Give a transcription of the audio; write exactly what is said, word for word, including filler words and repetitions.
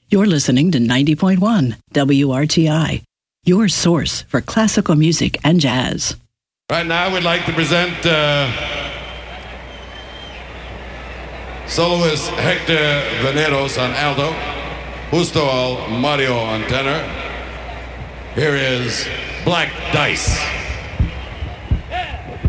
You're listening to ninety point one W R T I, your source for classical music and jazz. Right now, we'd like to present uh, soloist Hector Veneros on alto, Justo Al Mario on tenor. Here is Black Dice.